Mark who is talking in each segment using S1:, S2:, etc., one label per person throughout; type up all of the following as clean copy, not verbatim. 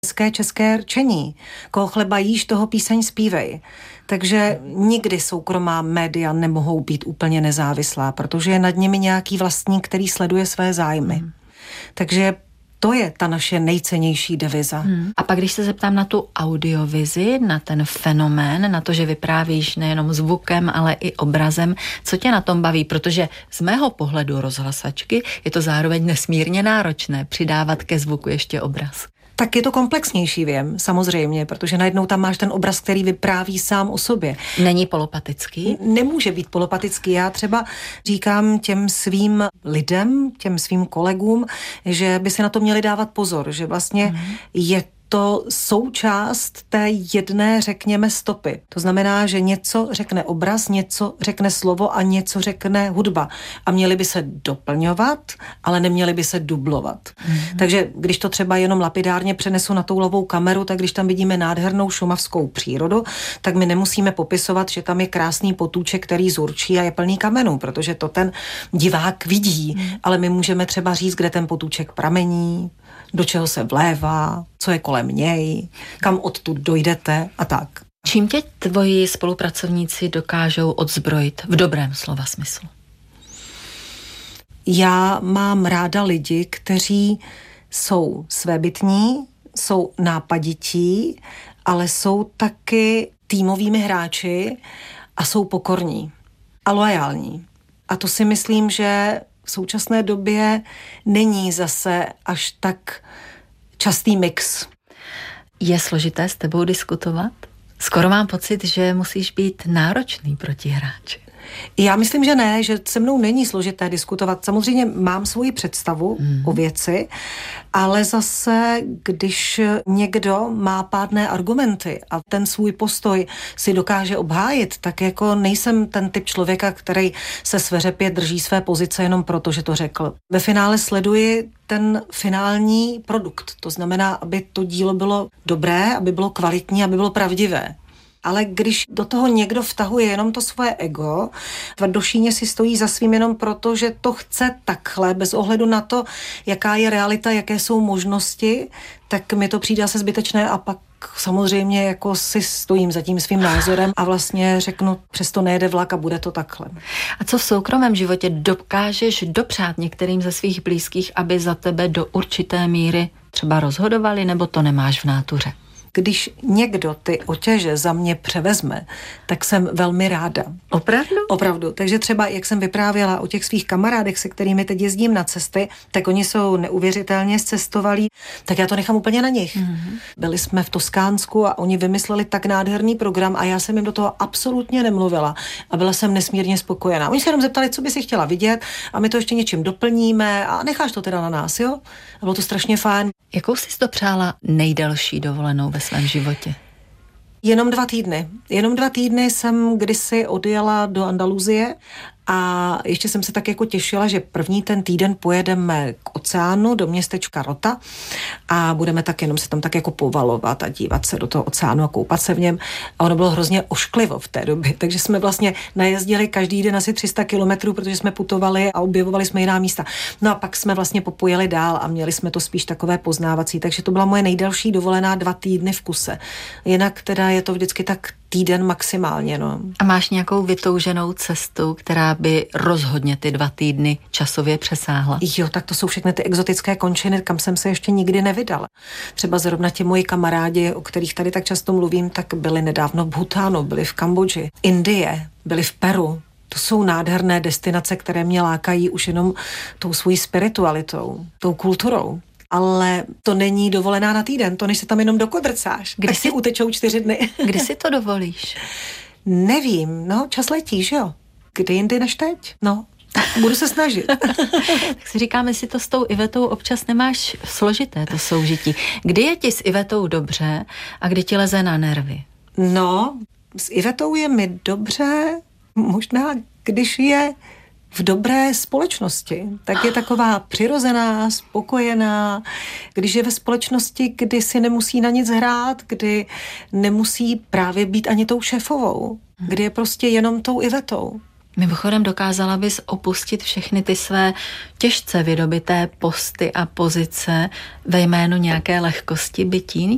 S1: hezké české rčení. Koho chleba jíš, toho píseň zpívej. Takže nikdy soukromá média nemohou být úplně nezávislá, protože je nad nimi nějaký vlastník, který sleduje své zájmy. Takže to je ta naše nejcennější deviza.
S2: A pak, když se zeptám na tu audiovizi, na ten fenomén, na to, že vyprávíš nejenom zvukem, ale i obrazem, co tě na tom baví? Protože z mého pohledu rozhlasačky je to zároveň nesmírně náročné přidávat ke zvuku ještě obraz.
S1: Tak je to komplexnější, vím, samozřejmě, protože najednou tam máš ten obraz, který vypráví sám o sobě.
S2: Není polopatický?
S1: Nemůže být polopatický. Já třeba říkám těm svým lidem, těm svým kolegům, že by si na to měli dávat pozor, že vlastně je to součást té jedné, řekněme, stopy. To znamená, že něco řekne obraz, něco řekne slovo a něco řekne hudba. A měly by se doplňovat, ale neměly by se dublovat. Takže když to třeba jenom lapidárně přenesu na toulovou kameru, tak když tam vidíme nádhernou šumavskou přírodu, tak my nemusíme popisovat, že tam je krásný potůček, který zurčí a je plný kamenů, protože to ten divák vidí. Ale my můžeme třeba říct, kde ten potůček pramení, do čeho se vlévá, co je kolem něj, kam odtud dojdete a tak.
S2: Čím tě tvoji spolupracovníci dokážou odzbrojit v dobrém slova smyslu?
S1: Já mám ráda lidi, kteří jsou svébytní, jsou nápadití, ale jsou taky týmovými hráči a jsou pokorní a loajální. A to si myslím, že v současné době není zase až tak častý mix.
S2: Je složité s tebou diskutovat? Skoro mám pocit, že musíš být náročný protihráč.
S1: Já myslím, že ne, že se mnou není složité diskutovat. Samozřejmě mám svoji představu o věci, ale zase, když někdo má pádné argumenty a ten svůj postoj si dokáže obhájit, tak jako nejsem ten typ člověka, který se sveřepě drží své pozice jenom proto, že to řekl. Ve finále sleduji ten finální produkt. To znamená, aby to dílo bylo dobré, aby bylo kvalitní, aby bylo pravdivé. Ale když do toho někdo vtahuje jenom to svoje ego, tvrdošíně si stojí za svým jenom proto, že to chce takhle, bez ohledu na to, jaká je realita, jaké jsou možnosti, tak mi to přijde asi zbytečné a pak samozřejmě jako si stojím za tím svým názorem a vlastně řeknu, přesto nejede vlak a bude to takhle.
S2: A co v soukromém životě dokážeš dopřát některým ze svých blízkých, aby za tebe do určité míry třeba rozhodovali, nebo to nemáš v nátuře?
S1: Když někdo ty otěže za mě převezme, tak jsem velmi ráda.
S2: Opravdu?
S1: Opravdu. Takže třeba, jak jsem vyprávěla o těch svých kamarádech, se kterými teď jezdím na cesty, tak oni jsou neuvěřitelně zcestovalí, tak já to nechám úplně na nich. Byli jsme v Toskánsku a oni vymysleli tak nádherný program a já jsem jim do toho absolutně nemluvila a byla jsem nesmírně spokojená. Oni se jenom zeptali, co by si chtěla vidět a my to ještě něčím doplníme a necháš to teda na nás, jo? A bylo to strašně fajn.
S2: Jakou jsi to přála nejdelší dovolenou ve svém životě?
S1: Jenom 2 týdny. Jenom 2 týdny jsem kdysi odjela do Andaluzie a ještě jsem se tak jako těšila, že první ten týden pojedeme k oceánu do městečka Rota a budeme tak jenom se tam tak jako povalovat a dívat se do toho oceánu a koupat se v něm. A ono bylo hrozně ošklivo v té době, takže jsme vlastně najezdili každý den asi 300 kilometrů, protože jsme putovali a objevovali jsme jiná místa. No a pak jsme vlastně popojeli dál a měli jsme to spíš takové poznávací, takže to byla moje nejdelší dovolená 2 týdny v kuse. Jinak teda je to vždycky tak týden maximálně, no.
S2: A máš nějakou vytouženou cestu, která by rozhodně ty 2 týdny časově přesáhla?
S1: Jo, tak to jsou všechny ty exotické končiny, kam jsem se ještě nikdy nevydala. Třeba zrovna ti moji kamarádi, o kterých tady tak často mluvím, tak byli nedávno v Bhutánu, byli v Kambodži, Indie, byli v Peru. To jsou nádherné destinace, které mě lákají už jenom tou svojí spiritualitou, tou kulturou. Ale to není dovolená na týden, to než se tam jenom dokodrcáš. Kdy si utečou 4 dny.
S2: Kdy si to dovolíš?
S1: Nevím, no, čas letí, že jo? Kdy jindy než teď? No, budu se snažit.
S2: Tak si říkám, jestli to s tou Ivetou občas nemáš složité, to soužití. Kdy je ti s Ivetou dobře a kdy ti leze na nervy?
S1: No, s Ivetou je mi dobře, možná když je v dobré společnosti, tak je taková přirozená, spokojená, když je ve společnosti, kdy si nemusí na nic hrát, kdy nemusí právě být ani tou šéfovou, kdy je prostě jenom tou Ivetou.
S2: Mimochodem, dokázala bys opustit všechny ty své těžce vydobité posty a pozice ve jménu nějaké lehkosti bytí?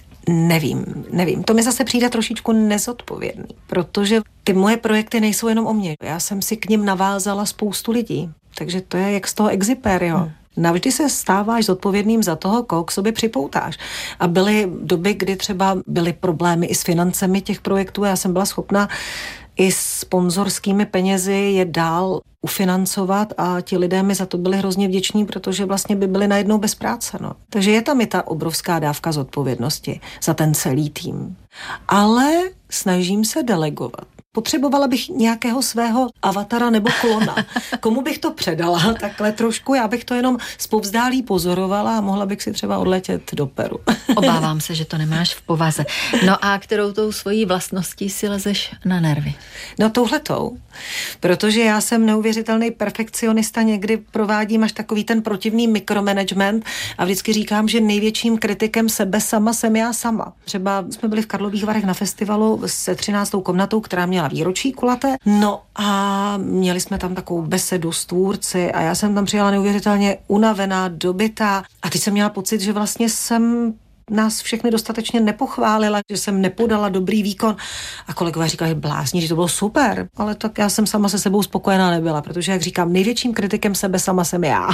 S1: Nevím. To mi zase přijde trošičku nezodpovědný, protože ty moje projekty nejsou jenom o mně. Já jsem si k nim navázala spoustu lidí, takže to je jak z toho Exupéryho. Navždy se stáváš zodpovědným za toho, koho k sobě připoutáš. A byly doby, kdy třeba byly problémy i s financemi těch projektů. Já jsem byla schopna i sponzorskými penězi je dál ufinancovat a ti lidé mi za to byli hrozně vděční, protože vlastně by byli najednou bez práce. No. Takže je tam i ta obrovská dávka zodpovědnosti za ten celý tým. Ale snažím se delegovat. Potřebovala bych nějakého svého avatara nebo klona. Komu bych to předala takhle trošku? Já bych to jenom zpovzdálí pozorovala a mohla bych si třeba odletět do Peru.
S2: Obávám se, že to nemáš v povaze. No a kterou tou svojí vlastností si lezeš na nervy?
S1: No touhletou. Protože já jsem neuvěřitelný perfekcionista, někdy provádím až takový ten protivný mikromanagement a vždycky říkám, že největším kritikem sebe sama jsem já sama. Třeba jsme byli v Karlových Varech na festivalu se 13. komnatou, která měla výročí kulaté. No a měli jsme tam takovou besedu s tvůrci a já jsem tam přijela neuvěřitelně unavená, dobytá a teď jsem měla pocit, že vlastně jsem nás všechny dostatečně nepochválila, že jsem nepodala dobrý výkon a kolegové říkali, blázni, že to bylo super, ale tak já jsem sama se sebou spokojená nebyla, protože jak říkám, největším kritikem sebe sama jsem já.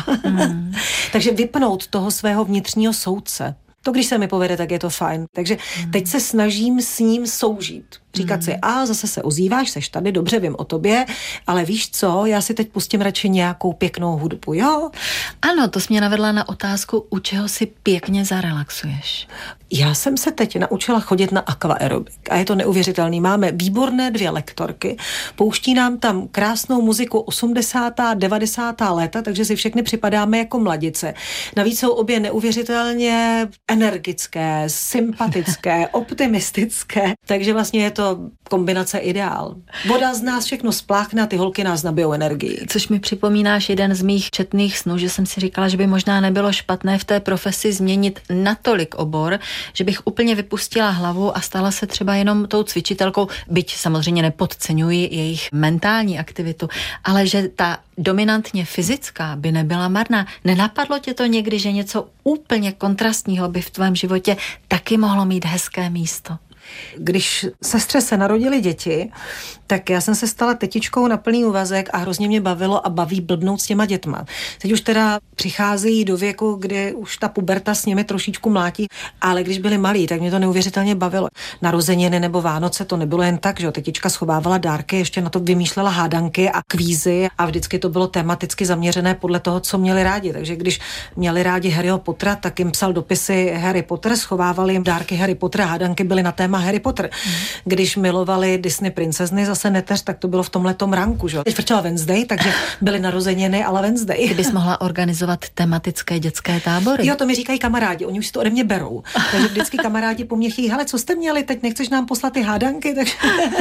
S1: Takže vypnout toho svého vnitřního soudce. To, když se mi povede, tak je to fajn. Takže teď se snažím s ním soužít. Říkat si, zase se ozýváš, seš tady, dobře, vím o tobě, ale víš co, já si teď pustím radši nějakou pěknou hudbu, jo?
S2: Ano, to jsi mě navedla na otázku, u čeho si pěkně zarelaxuješ.
S1: Já jsem se teď naučila chodit na aquaerobik a je to neuvěřitelný. Máme výborné 2 lektorky, pouští nám tam krásnou muziku 80., 90. léta, takže si všechny připadáme jako mladice. Navíc jsou obě neuvěřitelně energické, sympatické, optimistické, takže vlastně je to kombinace ideál. Voda z nás všechno spláchne a ty holky nás nabijou energii.
S2: Což mi připomínáš jeden z mých četných snů, že jsem si říkala, že by možná nebylo špatné v té profesi změnit natolik obor, že bych úplně vypustila hlavu a stala se třeba jenom tou cvičitelkou, byť samozřejmě nepodceňuji jejich mentální aktivitu, ale že ta dominantně fyzická by nebyla marná. Nenapadlo tě to někdy, že něco úplně kontrastního by v tvém životě taky mohlo mít hezké místo?
S1: Když sestře se narodily děti, tak já jsem se stala tetičkou na plný úvazek a hrozně mě bavilo a baví blbnout s těma dětma. Teď už teda přicházejí do věku, kdy už ta puberta s nimi trošičku mlátí, ale když byli malí, tak mě to neuvěřitelně bavilo. Narozeniny nebo Vánoce to nebylo jen tak, že tetička schovávala dárky, ještě na to vymýšlela hádanky a kvízy a vždycky to bylo tematicky zaměřené podle toho, co měli rádi. Takže když měli rádi Harryho Pottera, tak jim psal dopisy Harry Potter, schovávali jim dárky Harry Pottera, hádanky byly na téma Harry Potter. Když milovali Disney princezny, zase neteř, tak to bylo v tomhletom ranku, že? Teď frčela Wednesday, takže byly narozeniny, ale Wednesday.
S2: Ty bys mohla organizovat tematické dětské tábory.
S1: Jo, to mi říkají kamarádi, oni už si to ode mě berou. Takže vždycky kamarádi po mně chtějí, hele, co jste měli, teď nechceš nám poslat ty hádanky, takže...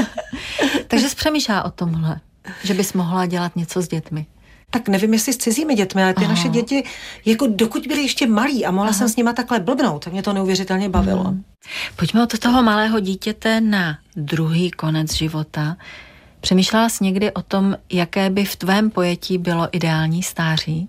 S2: Takže jsi přemýšlela o tomhle, že bys mohla dělat něco s dětmi.
S1: Tak nevím, jestli s cizími dětmi, ale ty naše děti, jako dokud byly ještě malí a mohla jsem s nima takhle blbnout, tak mě to neuvěřitelně bavilo.
S2: Pojďme od toho malého dítěte na druhý konec života. Přemýšlela jsi někdy o tom, jaké by v tvém pojetí bylo ideální stáří?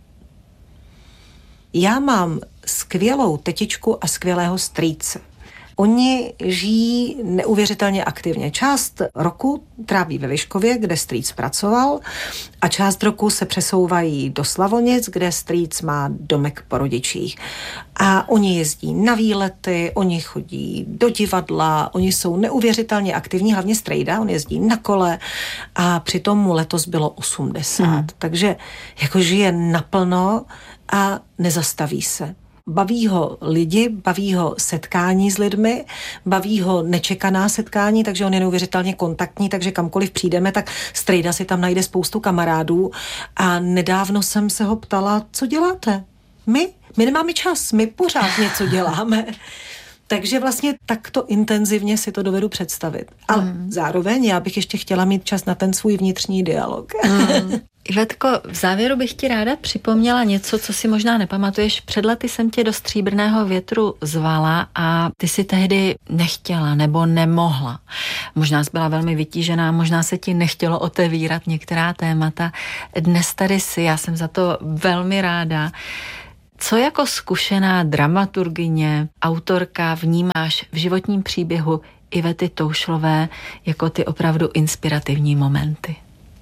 S1: Já mám skvělou tetičku a skvělého strýce. Oni žijí neuvěřitelně aktivně. Část roku tráví ve Vyškově, kde strýc pracoval, a část roku se přesouvají do Slavonic, kde strýc má domek po rodičích. A oni jezdí na výlety, oni chodí do divadla, oni jsou neuvěřitelně aktivní, hlavně strejda, on jezdí na kole a přitom mu letos bylo 80. Takže jako žije naplno a nezastaví se. Baví ho lidi, baví ho setkání s lidmi, baví ho nečekaná setkání, takže on je neuvěřitelně kontaktní, takže kamkoliv přijdeme, tak strejda si tam najde spoustu kamarádů a nedávno jsem se ho ptala, co děláte? My nemáme čas, my pořád něco děláme. Takže vlastně takto intenzivně si to dovedu představit. Ale zároveň já bych ještě chtěla mít čas na ten svůj vnitřní dialog.
S2: Ivetko, v závěru bych ti ráda připomněla něco, co si možná nepamatuješ. Před lety jsem tě do Stříbrného větru zvala a ty si tehdy nechtěla nebo nemohla. Možná jsi byla velmi vytížená, možná se ti nechtělo otevírat některá témata. Dnes tady jsi, já jsem za to velmi ráda. Co jako zkušená dramaturgyně, autorka vnímáš v životním příběhu Ivety Toušlové jako ty opravdu inspirativní momenty?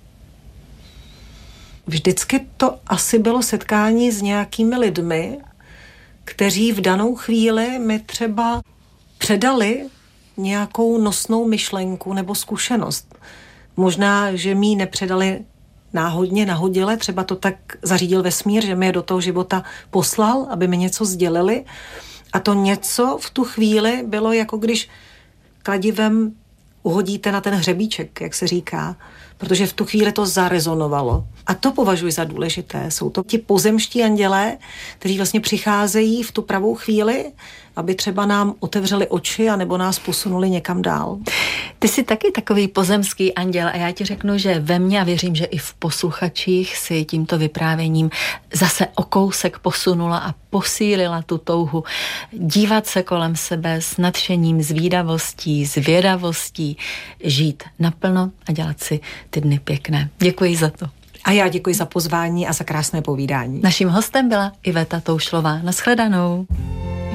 S1: Vždycky to asi bylo setkání s nějakými lidmi, kteří v danou chvíli mi třeba předali nějakou nosnou myšlenku nebo zkušenost. Možná, že mi ji nepředali náhodně, nahodile, třeba to tak zařídil vesmír, že mi je do toho života poslal, aby mi něco sdělili. A to něco v tu chvíli bylo, jako když kladivem uhodíte na ten hřebíček, jak se říká, protože v tu chvíli to zarezonovalo. A to považuji za důležité. Jsou to ti pozemští andělé, kteří vlastně přicházejí v tu pravou chvíli, aby třeba nám otevřeli oči anebo nás posunuli někam dál.
S2: Ty jsi taky takový pozemský anděl a já ti řeknu, že ve mně a věřím, že i v posluchačích si tímto vyprávěním zase o kousek posunula a posílila tu touhu dívat se kolem sebe s nadšením, zvídavostí, zvědavostí, žít naplno a dělat si ty dny pěkné. Děkuji za to.
S1: A já děkuji za pozvání a za krásné povídání.
S2: Naším hostem byla Iveta Toušlová. Nashledanou.